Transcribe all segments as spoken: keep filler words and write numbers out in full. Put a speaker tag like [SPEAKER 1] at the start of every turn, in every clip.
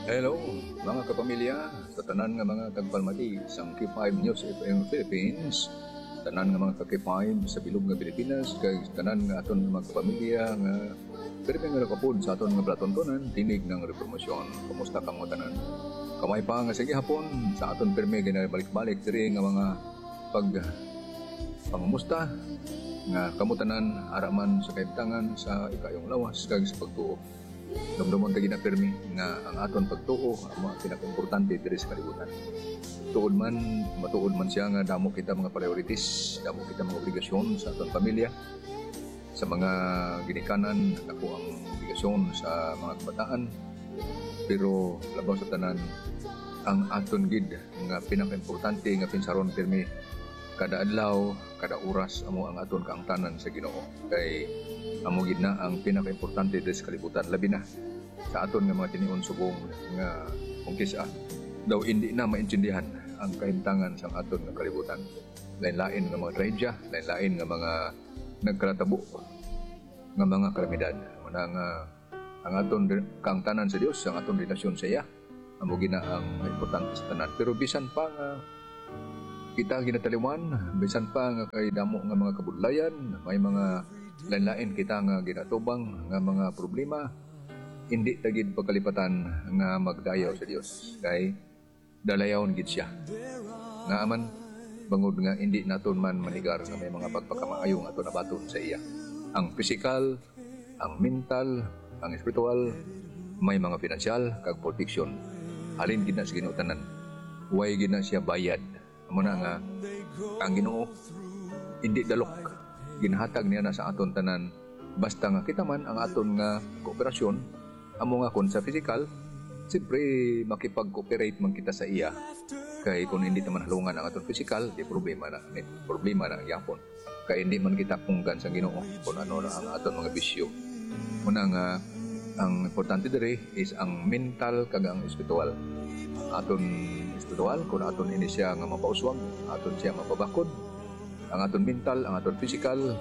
[SPEAKER 1] Hello, mga kapamilya, sa tanan nga mga tagpalmati sa K five News F M Philippines, tanan nga mga K five sa bilog nga Pilipinas, kay tanan nga aton mga kapamilya nga permi nga nakapod sa aton nga platontonan, tinig ng reformasyon. Kumusta ka mo tanan? Kamay pa nga sige hapon sa aton permi ginabalik-balik diri nga mga pag pangumusta nga kamutanan araman sa kaibtangan sa ikayong lawas kag sa pagtuo. Damdamon tagi na permi nga ang aton pagtuo ang mga pinaka-importante diri sa kalibutan. Tuod man, matuod man siya nga damo kita mga priorities, damo kita mga obligasyon sa aton pamilya, sa mga ginikanan, ako ang obligasyon sa mga kabataan. Pero labaw sa tanan, ang aton gid nga pinaka-importante nga pinsaron permi kada adlaw, kada oras amo ang aton kaangtanan sa Ginoo. Kay amo gid na ang pinaka-importante diri sa kalibutan, labi na sa aton nga mga tinion subong nga kung kisa daw hindi na maintindihan ang kahimtangan sa aton nga kalibutan. Lain-lain nga mga trahedya, lain-lain nga mga nagkaratabo nga mga kalamidad. Muna nga ang aton kaangtanan sa Dios, ang aton relasyon sa iya amo gid na ang importante sa tanan. Pero bisan pa nga kita ginataliwan, bisan pa nga kay damo nga mga kabudlayan, may mga lain-lain kita nga ginatubang nga mga problema, hindi tagid pagkalipatan nga magdayaw sa Dios kay dalayawon gid siya nga aman bangod nga hindi naton man manigar nga may mga pagpakamaayong aton nabaton sa iya. Ang physical, ang mental, ang spiritual, may mga financial kag protection, halin gid na sa Ginoo tanan, way gid na siya bayad. Amo na nga ang Ginoo hindi dalok, ginhatag niya na sa aton tanan basta nga kita man ang aton nga kooperasyon. Amo nga kon sa physical, siyempre makipag-cooperate man kita sa iya, kay kung hindi naman halungan ang aton physical, di problema na, may problema na ang yapon, kay hindi man kita punggan sa Ginoo kung ano na ang aton mga bisyo. Muna nga ang importante diri is ang mental kag ang espiritual. Aton espiritual kung aton ini siya nga mapauswag, aton siya mapabakod, ang aton mental, ang aton physical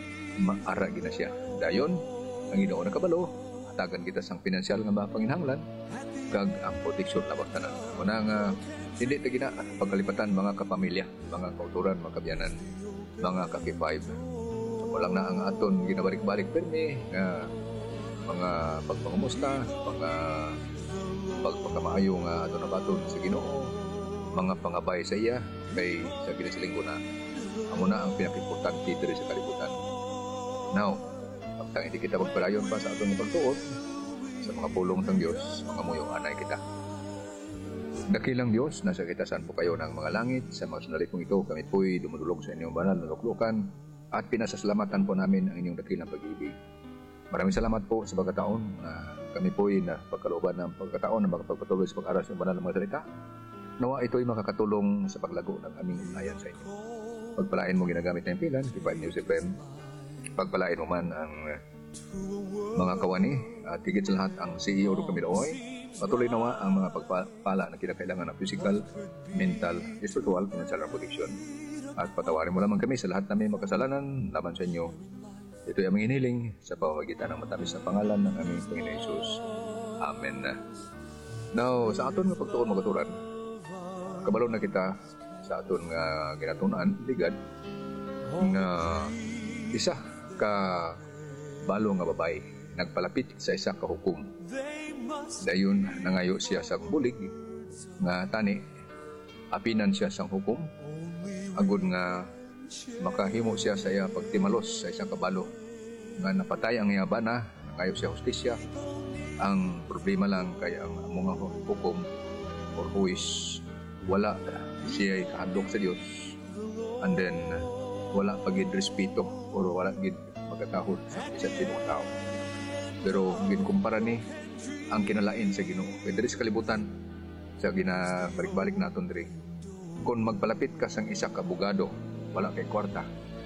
[SPEAKER 1] maara gina siya. Dayon ang Ginoo nakabalo, hatagan kita sang pinansyal nga mapanginhanglan kag ang proteksyon labang tanan. Muna nga hindi ta gina pagkalipatan mga kapamilya, mga kauturan, mga kabyanan, mga ka-K five. Walang na ang aton ginabalik-balik permi nga mga pagpangumusta, mga pagpakamaayo nga aton nabaton sa Ginoo, mga pangabay sa iya kay sa ginasilinggo na amo na ang pinaka-importante diri sa kalibutan. Now, pagtang hindi kita magpadayon pa sa atong pagtuot sa mga pulong ng Dios, mga muyong anay kita. Dakilang Dios, nasa kitasan po kayo ng mga langit. Sa mga sandali kong ito, kami po'y dumudulog sa inyong banal na luklukan at pinasasalamatan po namin ang inyong dakilang pag-ibig. Maraming salamat po sa pagkataon na kami po'y na pagkalooban ng pagkataon na makapagpatuloy sa pag-aral sa banal na mga salita. Nawa ito'y makakatulong sa paglago ng aming ugnayan sa inyo. Pagpalain mo ginagamit na yung pilan, K five News F M. Pagpalain mo man ang mga kawani at higit sa lahat ang C E O do kami doon. Patuloy nawa ang mga pagpala na kinakailangan ng physical, mental, spiritual, financial protection. At patawarin mo lamang kami sa lahat na may makasalanan laban sa inyo. Ito'y aming hiniling sa pamamagitan ng matamis na pangalan ng aming Panginoon Jesus. Amen. Now, sa aton nga pagtuon magaturan, kabalo na kita sa aton nga ginatunan ligad nga isa ka balo nga babay nagpalapit sa isa ka hukom. Dayon nangayo siya sa bulig nga tani apinan siya sa hukom agud nga makahimo siya sa iya pagtimalos sa isa ka balo nga napatay ang iya bana. Nangayo siya hustisya. Ang problema lang kay ang mga hukom or huwis wala siya kahadlok sa Dios, and then wala pagid respeto or wala gid pagkatahod sa isa't sinong tao. Pero ginkumpara ni ang kinalain sa Ginoo kay diri sa kalibutan sa ginabalik-balik naton diri, kung magpalapit ka sang isa ka abogado wala kay kwarta,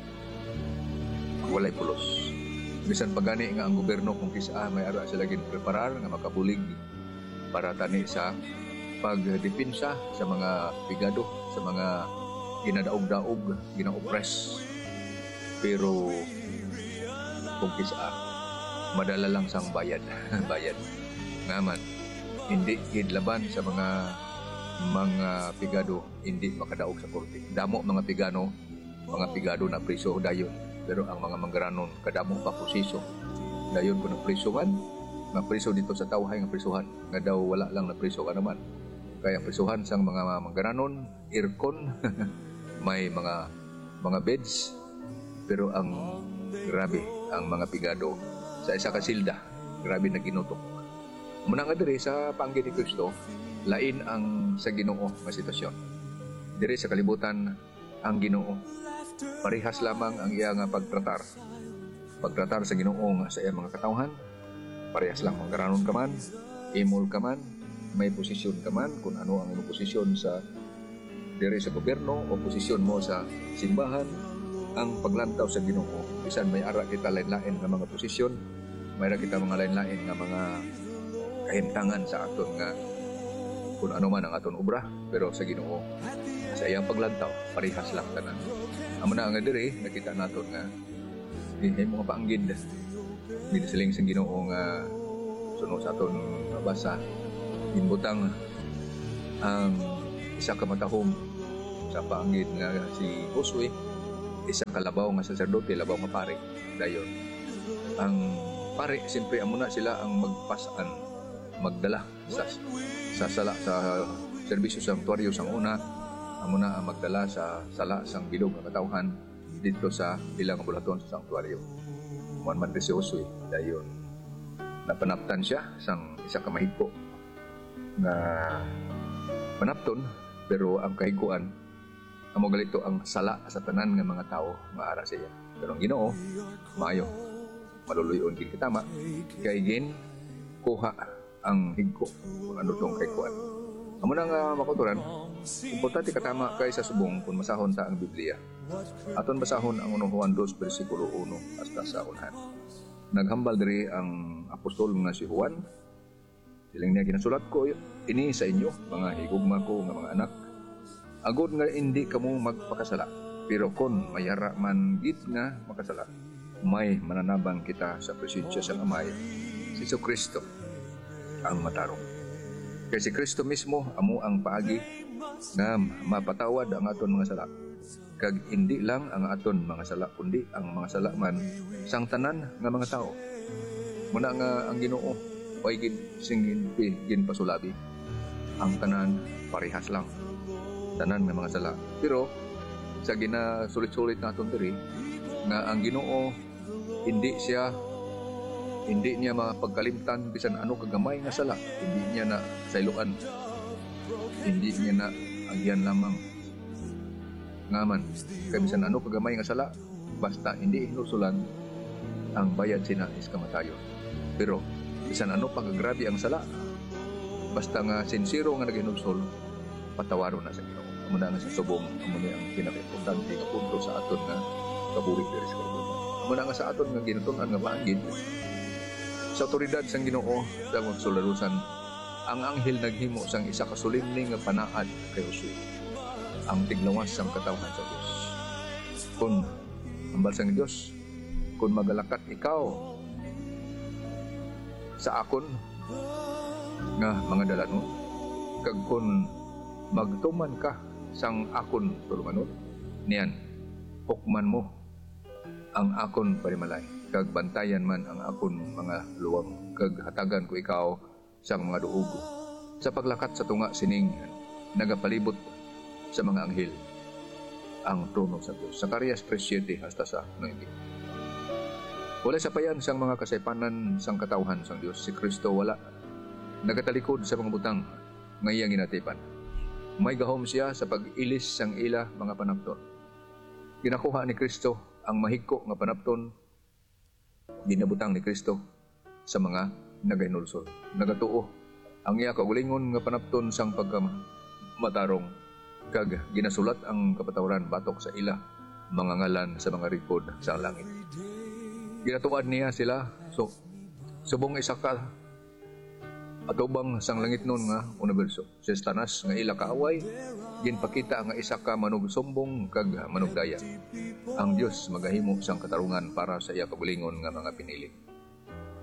[SPEAKER 1] walay pulos. Bisan pagani nga ang gobyerno kung kisa may ara sila gid preparar nga makabulig para tani sa pagdepensa sa mga pigado, sa mga ginadaog-daog, gina-oppress. Pero kung kisa madala lang sang bayad bayad ngaman hindi gid laban sa mga mga pigado hindi makadaog sa korte. Damo mga pigano, mga pigado na priso dayon. Pero ang mga manggaranon kadamo pa posiso. Dayon ko na priso man, na priso dito sa tawhay nga prisuhan. Nga daw wala lang na priso ka naman. Kaya prisuhan sang mga manggaranon, aircon, may mga mga beds, pero ang grabe ang mga pigado sa isa ka silda, grabe na ginutok. Muna nga diri sa panggid ni Kristo, lain ang sa Ginoo nga sitwasyon. Diri sa kalibutan ang Ginoo, parehas lamang ang iya nga pagtratar. Pagtratar sa Ginoo nga sa iya mga katawhan, parehas lang manggaranon ka man, imol ka man, may posisyon ka man, kung ano ang imong posisyon sa diri sa gobyerno o posisyon mo sa simbahan, ang paglantaw sa Ginoo. Bisan may ara kita lain-lain nga mga posisyon, may ara kita mga lain-lain nga mga kahimtangan sa aton nga kung ano man ang aton obra, pero sa Ginoo sa iyang paglantaw parehas lang tanan. Amo na nga diri nakita naton nga dinhi mga paanggid dinisiling sa Ginoo nga sunod sa aton basa gimbutang ang isa ka matahom sa paanggid nga si Josue, isa ka labaw nga saserdote, labaw nga pare. Dayon ang pare siyempre amo na sila ang magpasaan, magdala sa sa sala sa serbisyo sa sanktuaryo sang una, amo na ang magdala sa sala sang bilog nga katawhan dito sa ilang bulaton sa sanktuaryo. Man man si Josue, dayon napanaptan siya sang isa ka mahigko nga panapton, pero ang kahiguan amo galito ang sala sa tanan nga mga tao maara siya. Pero ang Ginoo maayo maluluyon gid kitama kay gin kuha ang higko kung ano tong kahiguan. Amo na nga makuturan, importante katama kay sa subong kung masahon ta ang Biblia. Aton basahon ang unang Juan two bersikulo one hasta sa unahan. Naghambal diri ang apostol nga si Juan. Siling niya ginasulat ko ini sa inyo, mga higugma ko nga mga anak. Agod nga hindi kamo magpakasala, pero kung mayara man gid nga makasala, may mananabang kita sa presensya sa Amay, si Kristo ang matarong. Kay si Kristo mismo amo ang paagi na mapatawad ang aton mga sala. Kag hindi lang ang aton mga sala, kundi ang mga sala man sang tanan nga mga tao. Muna nga ang Ginoo way gin singin gin pasulabi. Ang tanan parehas lang. Tanan nga mga sala. Pero sa ginasulit-sulit naton diri nga ang Ginoo hindi siya hindi niya mapagkalimtan bisan ano kagamay nga sala, hindi niya na sailuan, hindi niya na agyan lamang ngaman kay bisan ano kagamay nga sala, basta hindi hinusulan ang bayad sinais kamatayon. Pero bisan ano pagagrabe ang sala, basta nga sincero nga naghinulsol, patawaron na sa Ginoo. Amo na nga sa subong, amo na ang pinaka-importante nga punto sa aton nga kabuhi diri sa kalibutan. Amo na nga sa aton nga ginutunan nga baagid sa otoridad sang Ginoo sa magsularusan, ang anghel naghimo sang isa ka solemne nga panaad kay Josue, ang tiglawas sang katawhan sa Dios. Kun ambal sang Dios, kun magalakat ikaw sa akon nga mga dalanon, kag kun magtuman ka sang akon tulunganon, niyan hukman mo ang akon parimalay, kag bantayan man ang akon mga luwang, kag hatagan ko ikaw sang mga duugo. Sa paglakat sa tunga sining nagapalibot sa mga anghel ang trono sa Diyos. Zacarias three seven hasta sa nine. Wala sa payan sang mga kasaypanan sang katawhan sang Diyos. Si Kristo wala nagatalikod sa mga butang ngayang ginatipan. May gahom siya sa pag-ilis sang ila mga panapton. Ginakuha ni Kristo ang mahigko nga panapton, ginabutang ni Kristo sa mga nagahinulsol. Nagatuo ang iya kaugalingon nga panapton sang pagkamatarong, kag ginasulat ang kapatawaran batok sa ila mga ngalan sa mga rikod sa langit. Ginatuad niya sila so subong isa ka atubang sang langit nun nga universo. Si Satanas nga ila kaaway, ginpakita nga isa ka manugsumbong kag manugdaya. Ang Dios magahimo sang katarungan para sa iya kaugalingon nga mga pinili.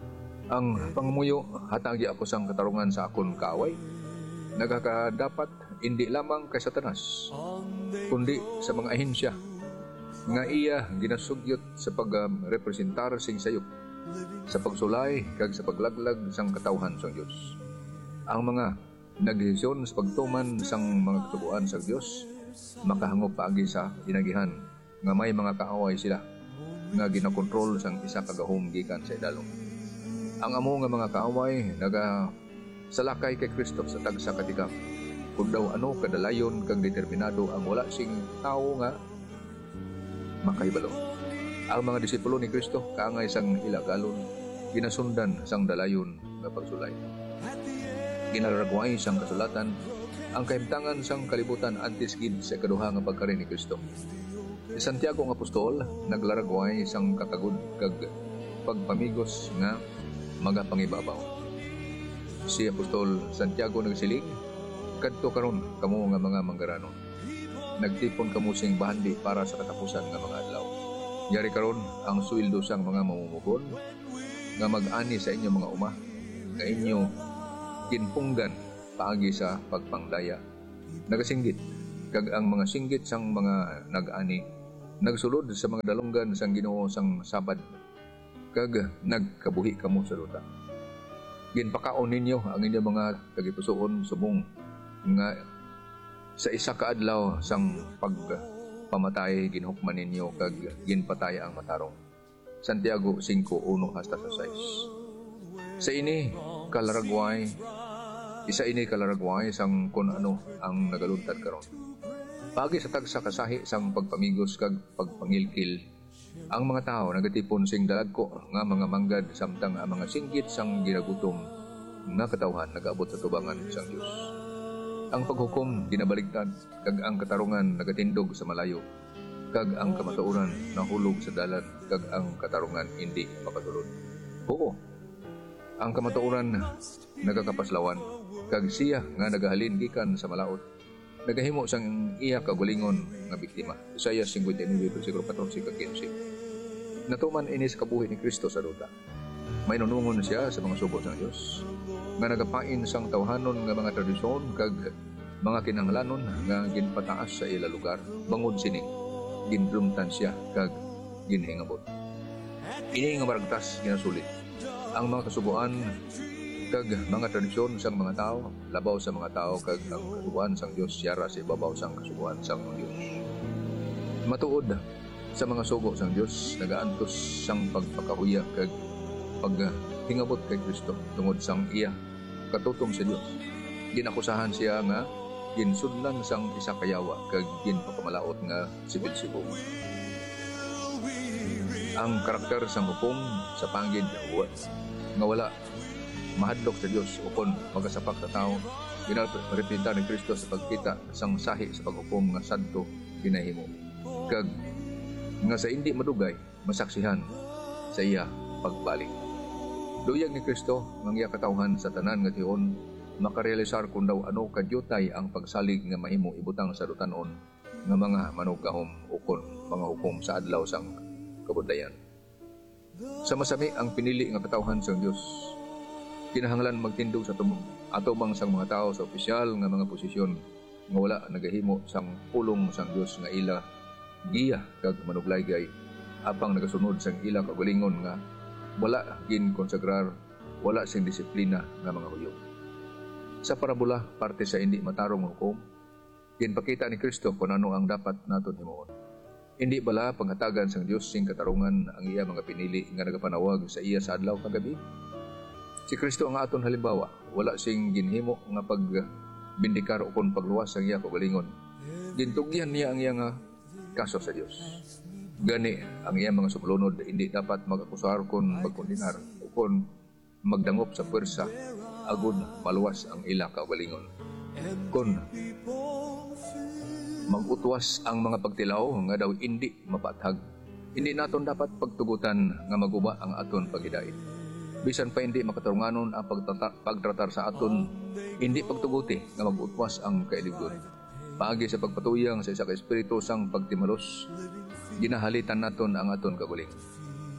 [SPEAKER 1] Ang pangumuyo hatagi ako sang katarungan sa akon kaaway, nagakadapat hindi lamang kay Satanas, kundi sa mga ahensya nga iya ginasugyot sa pagrepresentar sing sayop, sa pagsulay kag sa paglaglag sang katawhan sang Dios. Ang mga nagdesisyon sa pagtuman sang mga katubuan sa Dios makahangop paagi sa inagihan nga may mga kaaway sila nga ginakontrol sang isa ka gahom gikan sa idalom. Ang amo nga mga kaaway naga salakay kay Kristo sa tagsa katikam, kung daw ano kadalayon kag determinado ang wala sing tao nga makahibalo. Ang mga disipulo ni Kristo kaangay sang ilagalon, ginasundan sang dalayon nga pagsulay. Ginaragway sang kasulatan ang kahimtangan sang kalibutan antes gid sa kaduha nga pagkari ni Kristo. Si Santiago nga apostol naglaragway sang katagud kag pagpamigos nga magapangibabaw. Si apostol Santiago nagsiling, kadto karon kamo nga mga manggaranon, nagtipon kamo sing bahandi para sa katapusan nga mga adlaw. Yari karon ang sweldo sang mga mamumugon nga mag-ani sa inyo mga uma, nga inyo kinpunggan paagi sa pagpangdaya. Nagasinggit kag ang mga singgit sang mga nag-ani nagsulod sa mga dalunggan sang Ginoo sang Sabad, kag nagkabuhi kamo sa luta. Ginpakaon ninyo ang inyong mga tagipusoon subong nga sa isa ka adlaw sang pagpamatay ginhukman ninyo kag ginpatay ang matarong. Santiago five one hasta sa six. Sa ini kalaragway isa ini kalaragway sang kun ano ang nagaluntad karon. Pagi sa tagsa kasahi sang pagpamigos kag pagpangilkil, ang mga tao nagatipon sing dalagko nga mga manggad samtang ang mga singgit sang ginagutom nga katawhan nagaabot sa tubangan sang Dios. Ang paghukom ginabaligtad kag ang katarungan nagatindog sa malayo, kag ang kamatuoran nahulog sa dalan kag ang katarungan hindi makatulod. Oo, ang kamatuoran nagakapaslawan kag siya nga nagahalin gikan sa malaot nagahimo sang iya kagulingon nga biktima. Isaiah fifty-nine versikulo fourteen kag fifteen. Natuman ini sa kabuhi ni Kristo sa duta. May nunungon siya sa mga sugo sang Dios nga nagapain sang tawhanon nga mga tradisyon kag mga kinahanglanon nga ginpataas sa ila lugar. Bangod sini ginlumtan siya kag ginhingabot. Ini nga maragtas ginasulit ang mga kasuguan kag mga tradisyon sang mga tao, labaw sa mga tao kag ang kasuguan sang Dios yara sa ibabaw sang kasuguan sang Dios. Matuod sa mga sugo sang Dios nagaantos sang pagpakahuya kag paghingabot kay Kristo tungod sang iya katutom sa Dios. Ginakusahan siya nga ginsudlan sang isa kayawa kag ginpapamalaot nga si Beelzebub. Ang karakter sang hukom sa panggid nga wala mahadlok sa Dios ukon magasapak sa tao, ginarepresenta ni Kristo sa pagkita sang sahi sa paghukom nga sadto ginahimo kag nga sa hindi madugay masaksihan sa iya pagbalik. Luyag ni Kristo nga iya katawhan sa tanan nga tihon makarealisar kung daw ano kadyutay ang pagsalig nga mahimo ibutang sa dutanon nga mga manugahom ukon mga hukom sa adlaw sang kabudayan. Sa masami ang pinili nga katawhan sang Dios, kinahanglan magtindog sa tumong atubang sang mga tao sa opisyal nga mga posisyon nga wala nagahimo sang pulong sang Dios nga ila giya kag manuglaygay apang nagasunod sang ila kagalingon nga wala gin konsagrar, wala sing disiplina nga mga huyog. Sa parabola parte sa hindi matarong hukom, ginpakita ni Kristo kung ano ang dapat naton himuon. Hindi bala panghatagan sang Dios sing katarungan ang iya mga pinili nga nagapanawag sa iya sa adlaw kag gabi? Si Kristo ang aton halimbawa, wala sing ginhimo nga pagbindikar ukon pagluwas ang iya kagalingon. Gintugyan niya ang iya nga kaso sa Dios. Gani ang iya mga sumulunod hindi dapat mag-akusar kon magkondenar ukon magdangop sa puwersa agud maluwas ang ila kagalingon. Kon magutwas ang mga pagtilaw nga daw hindi mapathag, hindi naton dapat pagtugutan nga maguba ang aton paghidait. Bisan pa hindi makatarunganon ang pagtata- pagtratar sa aton, hindi pagtuguti nga magutwas ang kailigon. Paagi sa pagpatuyang sa isa ka espiritu sang pagtimalos, ginahalitan naton ang aton kaguling.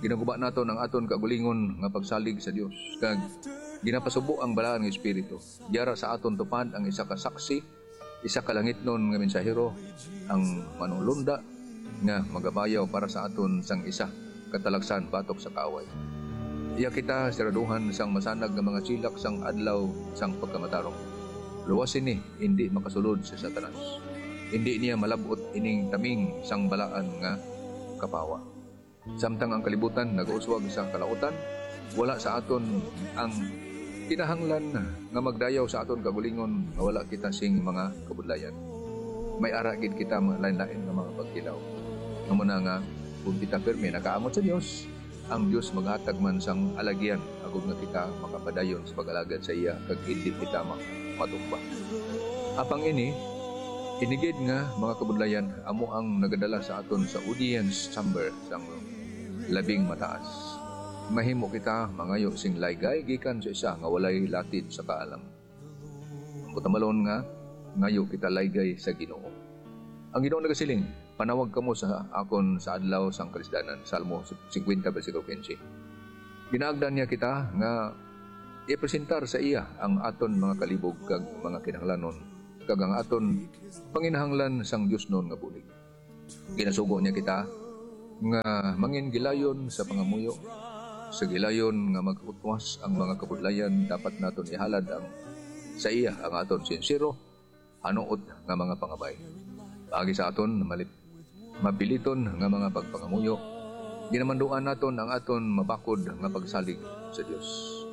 [SPEAKER 1] Ginaguba naton ang aton kagulingon nga pagsalig sa Dios. Kag ginapasubo ang balaan ng Espiritu. Diara sa aton tupad ang isa ka saksi, isa ka langitnon nga mensahero, ang manulunda nga magabayaw para sa aton sang isa katalagsan batok sa kaaway. Iya kita siraduhan sang masanag nga mga silak sang adlaw sang pagkamatarong. Luwasin ni hindi makasulod sa Satanas. Hindi niya malabot ining taming sang balaan nga kapawa. Samtang ang kalibutan nag-uswag sa kalautan, wala sa aton ang kinahanglan nga magdayaw sa aton kagulingon nga wala kita sing mga kabudlayan. May ara gid kita lain-lain nga mga pagkilaw. Amo na nga kung kita pirmi nakaamot sa Dios, ang Dios maghatag man sang alagyan agud nga kita makapadayon sa pag-alagad sa iya kag hindi kita matumba. Apang ini inigid nga mga kabudlayan amo ang nagadala sa aton sa audience chamber sang labing mataas. Mahimo kita mangayo sing laygay gikan sa isa nga walay latid sa kaalam. Kutamalon nga ngayo kita laygay sa Ginoo. Ang Ginoo nagasiling, panawag kamo sa akon sa adlaw sang kalisdanan. Salmo fifty versikulo fifteen. Ginaagdan niya kita nga ipresentar sa iya ang aton mga kalibog kag mga kinahanglanon kag ang aton panginahanglan sang Dios noon nga bulig. Ginasugo niya kita nga mangin gilayon sa pangamuyo, sa gilayon nga magutwas ang mga kabudlayan dapat naton ihalad ang sa iya ang aton sincero hanuot nga mga pangabay. Paagi sa aton malip mapiliton nga mga pagpangamuyo, ginamanduan naton ang aton mabakod nga pagsalig sa Dios.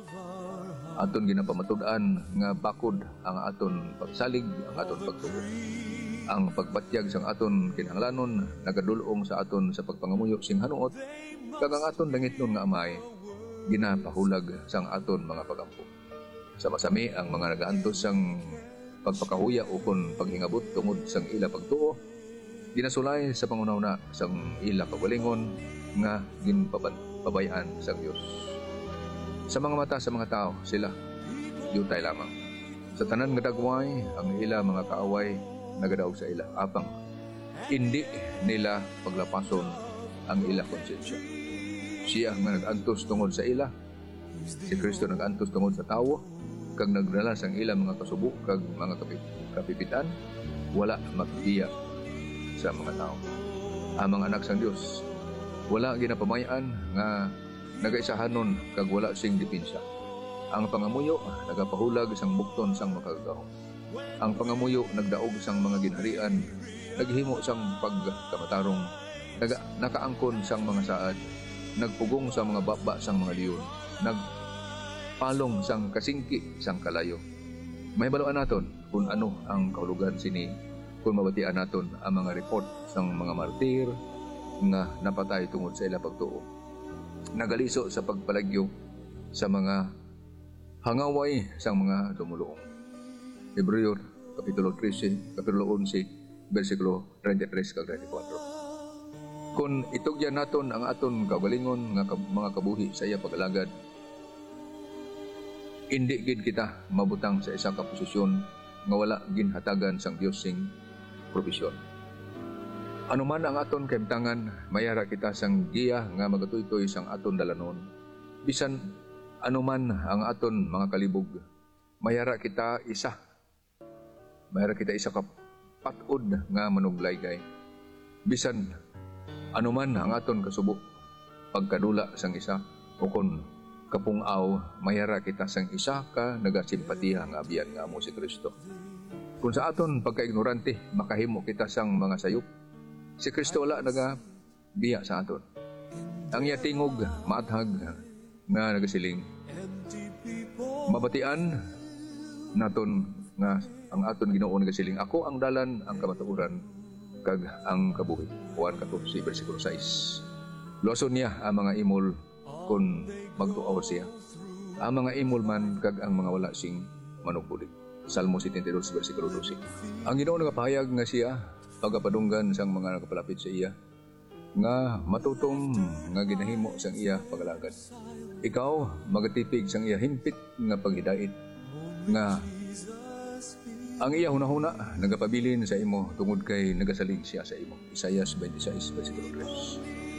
[SPEAKER 1] Aton ginapamatud-an nga bakod ang aton pagsalig, ang aton pagtuo. Ang pagbatyag sang aton kinahanglanon nagadulong sa aton sa pagpangamuyo sing hanuot kag ang aton langitnon nga amay ginapahulag sang aton mga pagampo. Sa masami ang mga nagaantos sang pagpakahuya ukon paghingabot tungod sang ila pagtuo ginasulay sa pangunahuna sang ila kagalingon nga ginpabayaan sang Dios. Sa mga mata sa mga tao sila yutay lamang. Sa tanan nga dagway ang ila mga kaaway nagadaog sa ila apang hindi nila paglapason ang ila konsensya. Siya nga nag-antos tungod sa ila, si Kristo nag-antos tungod sa tawo kag nagdala sang ila mga kasubo kag mga kapipitan, wala magdiya sa mga tao. Ang mga anak sang Dios wala ginapamayan nga nagaisahanon kag wala sing depensa. Ang pangamuyo nagapahulag sang bukton sang makagahom. Ang pangamuyo nagdaog sang mga ginharian, naghimo sang pagkamatarong, naga, nakaangkon sang mga saad, nagpugong sang mga baba sang mga liyon, nagpalong sang kasingki sang kalayo. Mahibaluan naton kung ano ang kahulugan sini, kung mabatian naton ang mga report sang mga martir nga napatay tungod sa ila pagtuo. Nagaliso sa pagpalagyo sa mga hangaway sang mga dumuluong. Hebreo kapitulo thirteen, kapitulo eleven, versikulo thirty-three kag thirty-four. Kung itugyan naton ang aton kagalingon nga mga kabuhi sa iya pagalagad, hindi gid kita mabutang sa isa ka posisyon nga wala ginhatagan sang Dios sing provisyon. Ano man ang aton kahimtangan, mayara kita sang giya nga magatuytoy sang aton dalanon. Bisan ano man ang aton mga kalibog, mayara kita isa Mayroon kita isa ka patod nga manuglaygay. Bisan anuman ang aton kasubo, pagkadula sang isa, o kon kapungaw, mayara kita sang isa ka nagasimpatiha nga abiyan nga amo si Kristo. Kung sa aton pagkaignorante, makahimo kita sang mga sayop, si Kristo wala naga biya sa aton. Ang iya tingog, maathag nga nagasiling, mabatian naton nga ang aton Ginoo nagasiling, ako ang dalan, ang kamatuoran kag ang kabuhi. Juan fourteen versikulo six. Luason niya ang mga imol kung magtuaw siya. Ang mga imol man kag ang mga wala sing manugbulig. Salmo seventy-two versikulo twelve. Ang Ginoo nagapahayag nga siya pagapadunggan sang mga nakapalapit sa iya nga matutom nga ginahimo sang iya pagalagad. Ikaw magatipig sang iya himpit nga paghidait nga ang iya hunahuna nagapabilin sa imo tungod kay nagasalig siya sa imo. Isaiah twenty-six versikulo three.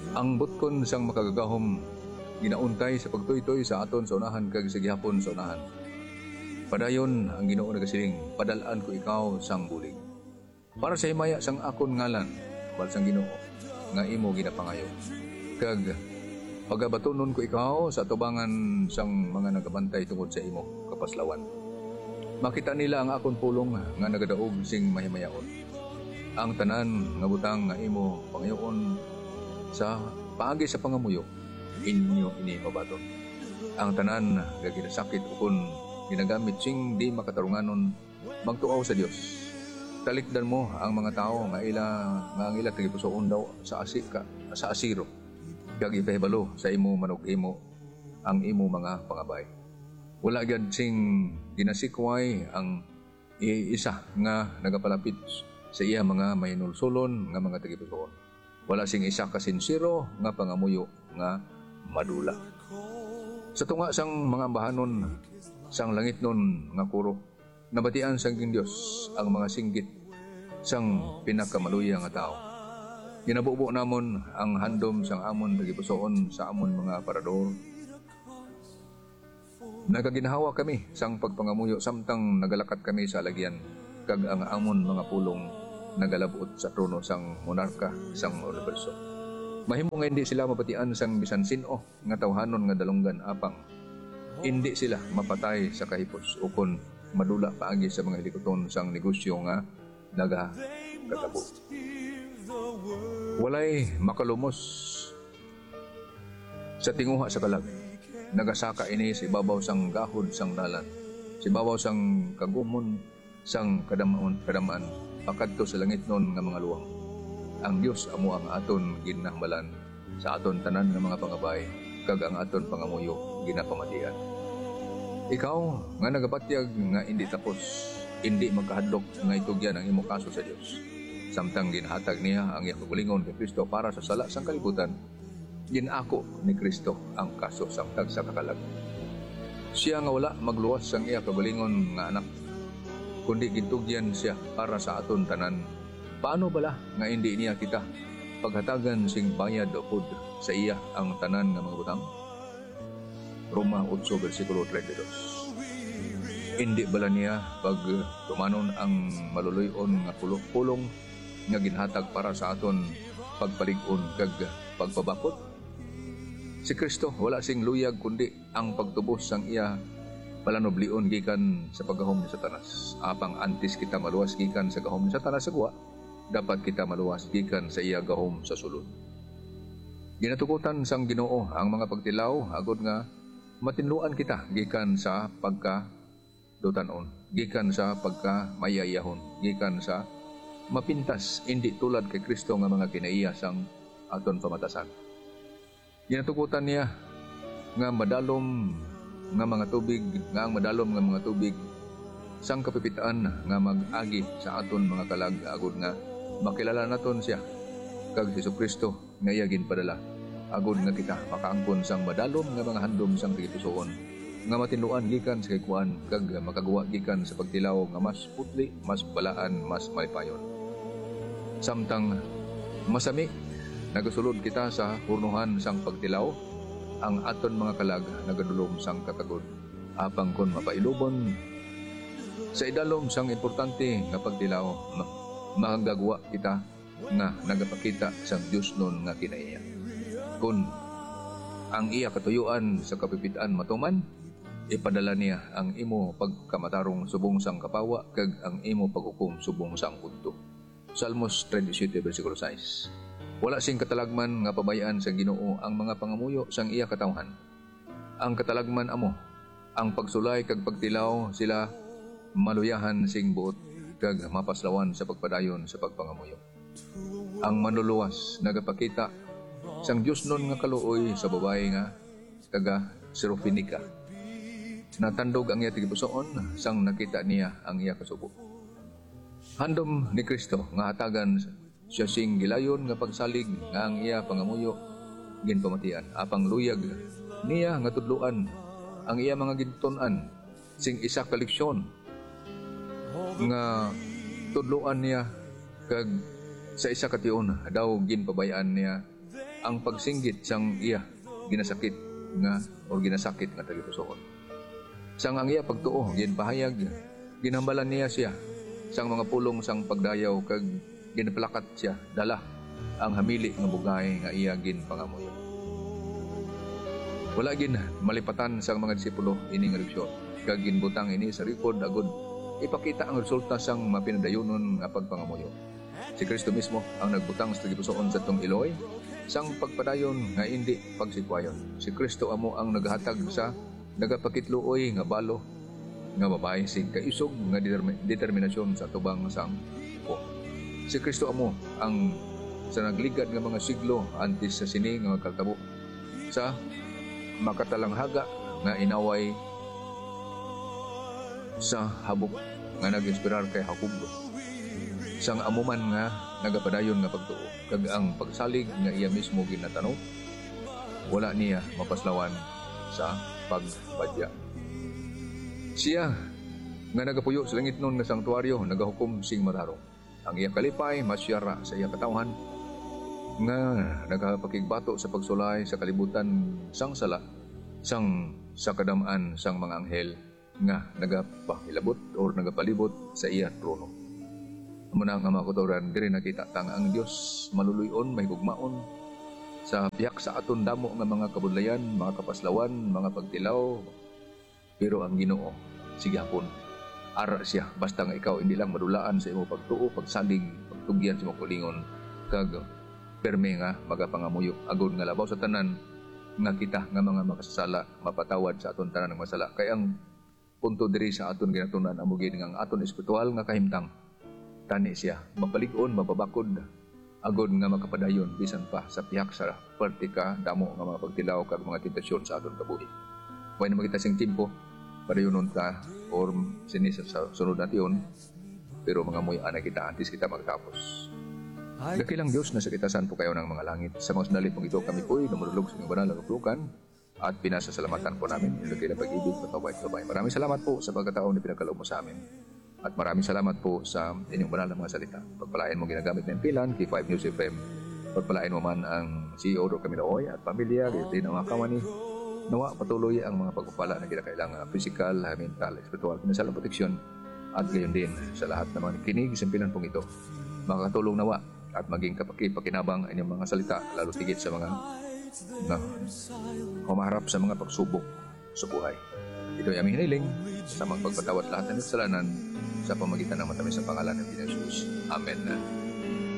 [SPEAKER 1] Ang butkon sang makagagahom ginauntay sa pagtuytoy sa aton sa unahan kag sa gihapon sa unahan. Padayon ang Ginoo nagasiling, padalaan ko ikaw sang bulig. Para sa himaya sang akon ngalan, bal sang Ginoo nga imo ginapangayo. Kag pagabatunon ko ikaw sa tubangan sang mga nagabantay tungod sa imo kapaslawan. Makita nila ang akon pulong nga nagadaog sing mahimayaon. Ang tanan nga butang nga imo pangayoon sa paagi sa pangamuyo, inyo ini mabaton. Ang tanan nga ginasakit ukon ginagamit sing di makatarunganon magtuaw sa Dios. Talikdan mo ang mga tao nga ila nga ang ila tagipusoon daw sa asika sa asiro. Kag ipahibalo sa imo manug imo ang imo mga pangabay. Wala gyud sing ginasikway ang iisa nga nagapalapit sa iya mga mahinulsulon nga mga tagipusoon. Wala sing isa ka sinsiro nga pangamuyo nga madula. Sa tunga sang mga ambahanon sang langit nun nga kuro, nabatian sang King Dios ang mga singgit sang pinakamaluya nga tao. Ginabubo namon ang handom sang amon tagipusoon sa amon mga parador. Nagaginahawa kami sang pagpangamuyo samtang nagalakat kami sa lagyan kag ang amon mga pulong nagalabot sa trono sang monarka sang universo. Mahimo nga hindi sila mapatian sang bisan sino nga tawhanon nga dalunggan apang hindi sila mapatay sa kahipos ukon madula paagi sa mga hilikoton sang negosyo nga nagakatabo. Walay makalumos sa tinguha sa kalag. Nagasaka ini si babaw sang gahod sang dalan, si babaw sang kagumon sang kadamaan kadamaan pakadto sa langit nun nga mga luwang. Ang Dios amo ang aton ginahmalan sa aton tanan nga mga pangabay kag ang aton pangamuyo ginapamatian. Ikaw nga nagabatyag nga hindi tapos, hindi magkahadlok nga itugyan ang imong kaso sa Dios. Samtang ginhatag niya ang iyang kagalingon kay Kristo para sa sala sang kalibutan, ginako ni Kristo ang kaso sang tagsa kakalag. Siya nga wala magluwas sang iya kagalingon nga anak, kundi gintugyan siya para sa aton tanan. Paano bala nga hindi niya kita paghatagan sing bayad o pud sa iya ang tanan nga mga butang? Roma eight versikulo thirty-two. Hindi bala niya pag tumanon ang maluluyon nga pulong nga ginhatag para sa aton pagpalig-on kag pagpabakot? Si Kristo wala sing luyag kundi ang pagtubos sang iya palanoblion gikan sa paggahom ni Satanas. Apang antes kita maluwas gikan sa gahom ni Satanas sa guwa, dapat kita maluwas gikan sa iya gahom sa sulod. Ginatukutan sang Ginoo ang mga pagtilaw agod nga matinluan kita gikan sa pagka dutanon, gikan sa pagka mayayahon, gikan sa mapintas hindi tulad kay Kristo nga mga kinaiya sang aton pamatasan. Ginatukutan niya nga madalom nga mga tubig, nga ang madalom nga mga tubig sang kapipitaan nga mag-agi sa aton mga kalag agod nga makilala naton siya kag Jesucristo nga iya ginpadala agod nga kita makaangkon sang madalom nga mga handom sang tigitusoon nga matinluan gikan sa kikuan kag makagawa gikan sa pagtilaw nga mas putli, mas balaan, mas malipayon. Samtang masami nagasulod kita sa hurnuhan sang pagtilaw, ang aton mga kalag nagadulom sang katagod. Apang kon mapailubon sa idalom sang importante nga pagtilaw, magagawa kita nga nagapakita sang Dios nun nga kinaiya. Kun ang iya katuyuan sa kapipitaan matuman, ipadala niya ang imo pagkamatarong subong sang kapawa kag ang imo paghukom subong sang punto. Salmos thirty-seven versikulo six. Wala sing katalagman nga pabayaan sa Ginoo ang mga pangamuyo sang iya katawhan. Ang katalagman amo ang pagsulay kag pagtilaw sila maluyahan sing buot kag mapaslawan sa pagpadayon sa pagpangamuyo. Ang manluluwas nagapakita sang Dios nun nga kaluoy sa babae nga taga Sirofinika. Natandog ang iya tigipusoon sang nakita niya ang iya kasubo. Handom ni Kristo nga hatagan siya sing gilayon nga pagsalig nga ang iya pangamuyo ginpamatian. Apang luyag niya nga tudluan ang iya mga gintunan sing isa ka leksyon nga tudluan niya kag sa isa ka tion daw ginpabayaan niya ang pagsinggit sang iya ginasakit nga o ginasakit nga tagipusoon. Sang ang iya pagtuo ginpahayag, ginhambalan niya siya sang mga pulong sang pagdayaw kag ginapalakat siya dala ang hamili nga bugay nga iya ginpangamuyo. Wala gin malipatan sang mga disipulo ini nga leksyon kag ginbutang ini sa record agud ipakita ang resulta sang mapinadayonon nga pagpangamuyo. Si Kristo mismo ang nagbutang sa tagipusoon sa tong Iloy sang pagpadayon nga hindi pagsikwayon. Si Kristo amo ang naghatag sa nagapakitluoy nga balo nga babae sig kaisog nga determinasyon sa tubang sang ko. Si Kristo amo ang sa nagligad nga mga siglo antes sa sini nga kaltabo sa makatalanghaga nga inaway sa habok nga nag-inspirar kay Jacob sang amuman nga nagapadayon nga pagtuo kag ang pagsalig nga iya mismo ginatanaw wala niya mapaslawan sa pagbadya. Siya nga nagapuyo sa langit nun nga sanktuaryo nagahukom sing matarong ang iya kalipay masyara sa iya katawhan nga nagapakigbato sa pagsulay sa kalibutan sang sala sang sa kadamaan sang mga anghel nga nagapahilabot o nagapalibot sa iya trono. Muna nga mga kuturan, diri nakita tang ang Dios maluluyon, may gugmaon sa piyak sa aton damo nga mga kabudlayan, mga kapaslawan, mga pagtilaw. Pero ang Ginoo sige hapon ara siya basta nga ikaw hindi lang madulaan sa imo pagtuo, pagsalig, pagtugyan sa imong kulingon kag perme nga magapangamuyo agud nga labaw sa tanan nga kita nga mga makasasala mapatawad sa aton tanan ng masala. Kay ang punto diri sa aton ginatunan amo gid nga ang aton espiritual nga kahimtang tani siya mapalig-on, mapabakod agud nga makapadayon bisan pa sa pihak sa pertika damo nga mga pagtilaw kag mga tentasyon sa aton kabuhi. Way na makita sing timpo padayonon ta or sinis sa sunod natin pero mga muy ana kita antes kita magtapos. Dakilang Diyos na sa kitasan po kayo ng mga langit. Sa mga sandali pong ito kami po'y namululog sa inyong banal na kapulukan at pinasasalamatan po namin. Ilagay na pag-ibig, pataway-taway. Maraming salamat po sa pagkataon na pinagkaloob mo sa amin. At maraming salamat po sa inyong banal na mga salita. Pagpalain mo ginagamit ng pilan, K five News F M. Pagpalain mo man ang C E O do Caminoy at pamilya, din ang mga kamani. Nawa patuloy ang mga pagpapala na kinakailangan physical, mental, spiritual, financial protection at gayon din sa lahat ng mga kinig sa pilan pong ito. Makakatulong nawa at maging kapakipakinabang ang inyong mga salita, lalo tigit sa mga na humaharap sa mga pagsubok sa buhay. Ito ay aming hiniling sa mga pagpatawad lahat ng kasalanan sa pamagitan ng matamis sa pangalan ng Jesus. Amen.